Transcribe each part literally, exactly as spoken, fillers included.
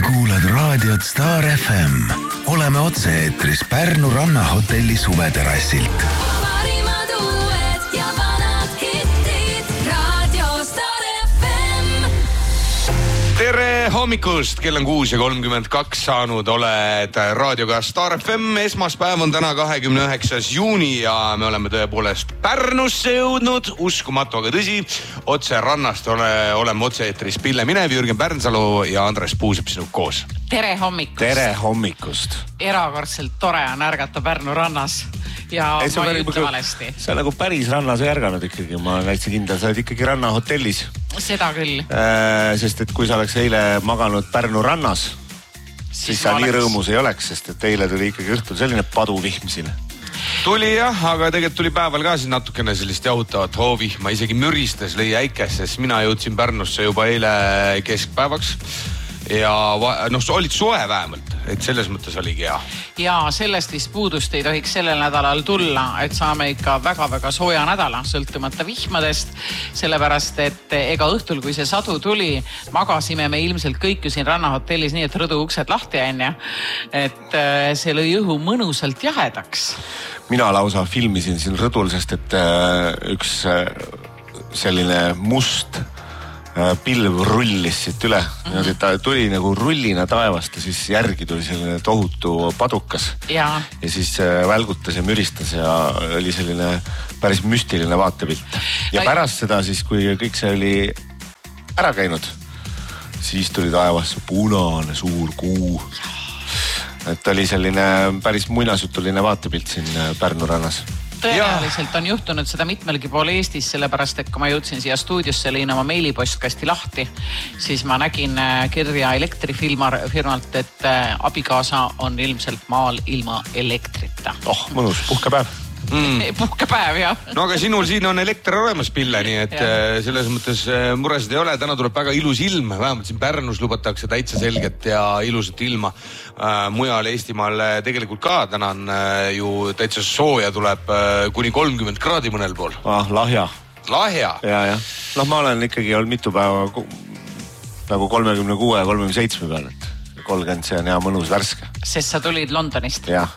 Kuulad raadiot Star F M. Oleme otse-eetris Pärnu rannahotelli suveterrassilt. Parimad uued ja vanad hittid. Radio Star F M. Tere hommikust, kell on kuus ja kolmkümmend kaks saanud, oled raadioga Star F M. Esmaspäev on täna kahekümne üheksas juuni ja me oleme tõepoolest Pärnusse jõudnud, uskumatu, aga tõsi. Otse rannast ole, oleme otse-eetris Pille Minev, Jürgen Pärnsalu ja Andres Puusep sinuga koos. Tere hommikust. Tere hommikust. Erakordselt tore on ärgata Pärnu rannas ja ei, ma ei ütle valesti. Sa nagu päris rannas ei ärganud ikkagi, ma olen täitsa kindel, sa oled ikkagi rannahotellis. Seda küll. Äh, sest et kui sa oleks eile maganud Pärnu rannas, siis, siis sa nii rõõmus ei oleks, sest et eile tuli ikkagi õhtul selline paduvihm siin. Tuli jah, aga tegelikult tuli päeval ka siin natukene sellist jahutavat hoovihma, isegi müristas lõi äikes, sest mina jõudsin Pärnusse juba eile keskpäevaks ja noh, olid soe vähemalt, et selles mõttes oligi hea. Ja sellest vist puudust ei tohiks sellel nädalal tulla, et saame ikka väga-väga sooja nädala, sõltumata vihmadest, sellepärast et ega õhtul, kui see sadu tuli, magasime me ilmselt kõik ju siin rannahotellis nii, et rõdu uksed lahti anja, et see lõi õhu mõnusalt jahedaks. Mina lausa filmisin siin rõdul, sest et üks selline must pilv rullis siit üle. Mm-hmm. Ta tuli nagu rullina taevast ja siis järgi tuli selline tohutu padukas. Ja, ja siis välgutas ja müristas ja oli selline päris müstiline vaatepilt. Ja pärast seda siis, kui kõik see oli ära käinud, siis tuli taevasse punane suur kuu. Et oli selline päris muinasjutuline vaatepilt siin Pärnu rannas. Tõenäoliselt on juhtunud seda mitmelgi pool Eestis, sellepärast et kui ma jõudsin siia stuudiosse, lõin oma meilispostkasti lahti, siis ma nägin kirja elektrifirmalt, et abikaasa on ilmselt maal ilma elektrita. Oh, mõnus, puhkepäev. Mm. Puhkepäev, jah. No aga sinul siin on elekter olemas, Pille, nii et ja. Selles mõttes muresid ei ole. Täna tuleb väga ilus ilm, vähemalt siin Pärnus lubatakse täitsa selget ja ilusat ilma. Mujal Eestimaal tegelikult ka, täna on ju täitsa sooja, tuleb kuni kolmkümmend kraadi mõnel pool. Ah, lahja. Lahja? Ja, ja. No ma olen ikkagi olnud mitu päeva nagu kolmekümne kuue ja kolmekümne seitsme peal, et kolmkümmend see on hea mõnus värske. Sest sa tulid Londonist? Jah.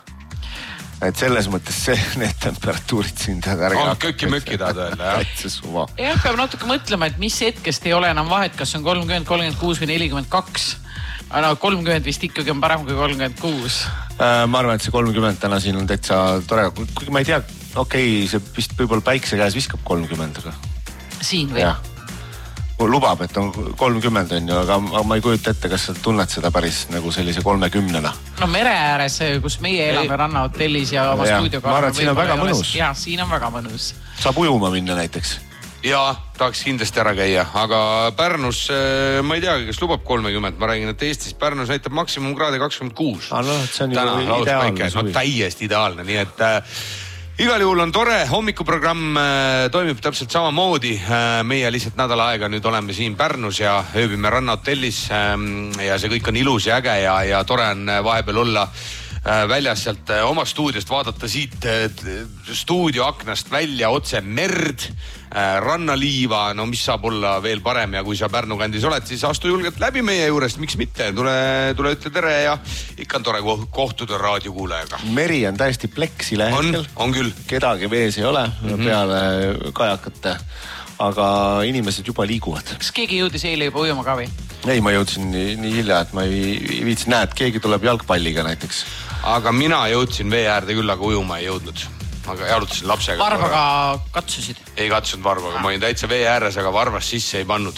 Et selles mõttes see, need temperatuurid siin tead ärge on köki möki taad öelda, jah. Jah, peab natuke mõtlema, et mis hetkest ei ole enam vahet, kas on kolmkümmend, kolmkümmend kuus või nelikümmend kaks. No, kolmkümmend vist ikkagi on parem kui kolmkümmend kuus. Äh, ma arvan, et see kolmkümmend täna siin on täitsa tore. Kuigi ma ei tea, okei, okay, see vist võib-olla päikse käes viskab kolmkümmend. Aga... Siin või? Jah. Lubab, et on kolmkümmend on ju, aga ma ei kujuta ette, kas sa tunned seda päris nagu sellise kolmekümnena. No mere ääres, kus meie elame rannahotellis ja oma ja, stuudioga. Ma arvan, et siin on väga mõnus. Jah, siin on väga mõnus. Saab ujuma minna näiteks. Jaa, tahaks kindlasti ära käia, aga Pärnus, ma ei tea, kes lubab kolmekümmend, ma räägin, et Eestis Pärnus näitab maksimumkraadi kakskümmend kuus. Ah, no, see on täna ju ideaalne. No, täiesti ideaalne, nii et äh, igal juhul on tore, hommikuprogramm äh, toimib täpselt samamoodi. Äh, meie lihtsalt nädala aega nüüd oleme siin Pärnus ja ööbime rannahotellis äh, ja see kõik on ilus ja äge ja, ja tore on vahepeal olla äh, väljas sealt äh, oma stuudiost, vaadata siit äh, stuudioaknast välja otse merd, äh, rannaliiva, no mis saab olla veel parem ja kui sa Pärnu kandis oled, siis astu julgelt läbi meie juurest, miks mitte, tule, tule ütle tere ja ikka on tore kohtuda raadiokuulajaga. Meri on täiesti pleksile hetkel. On, on küll. Kedagi vees ei ole mm-hmm. peale kajakate, aga inimesed juba liiguvad. Kas keegi jõudis eile juba ujuma ka või? Ei, ma jõudsin nii, nii hilja, et ma ei, ei viitsi näe, et keegi tuleb jalgpalliga näiteks. Aga mina jõudsin vee äärde küll, aga ujuma ei jõudnud. Aga jalutasin lapsega. Varvaga katsusid? Ei katsunud varvaga, ma olin täitsa vee ääres, aga varvas sisse ei pannud.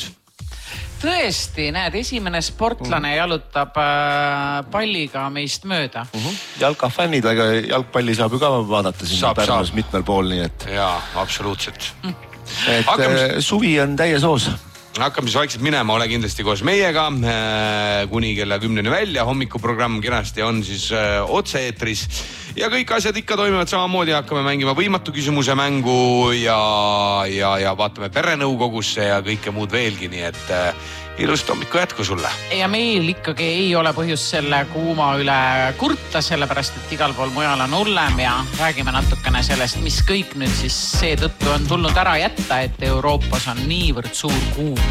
Tõesti, näed, esimene sportlane mm. jalutab äh, palliga meist mööda. Mm-hmm. Jalkafännid, aga jalgpalli saab ju ka vaadata siin saab, Pärnus saab. Mitmel pool, nii et... Jaa, absoluutselt. Mm. Et Hakkame... suvi on täies hoos. Hakkame siis vaikselt minema, ole kindlasti koos meiega äh, kuni kella kümneni välja. Hommikuprogramm kenasti on siis äh, otse-eetris ja kõik asjad ikka toimivad samamoodi. Hakkame mängima võimatu küsimuse mängu ja, ja, ja vaatame perenõukogusse ja kõike muud veelgi, nii et äh, ilust hommiku jätku sulle. Ja meil ikkagi ei ole põhjus selle kuuma üle kurta, sellepärast et igal pool mujal on hullem ja räägime natukene sellest, mis kõik nüüd siis seetõttu on tulnud ära jätta, et Euroopas on niivõrd suur kuum.